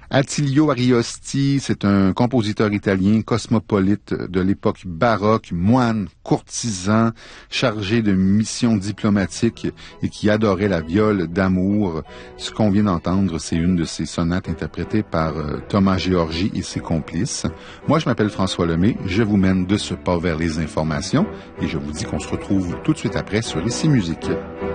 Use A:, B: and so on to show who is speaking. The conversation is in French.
A: Attilio Ariosti, c'est un compositeur italien cosmopolite de l'époque baroque, moine, courtisan, chargé de missions diplomatiques et qui adorait la viole d'amour. Ce qu'on vient d'entendre, c'est une de ses sonates interprétées par Thomas Georgi et ses complices. Moi, je m'appelle François Lemay, je vous mène de ce pas vers les informations et je vous dis qu'on se retrouve tout de suite après sur Ici Musique.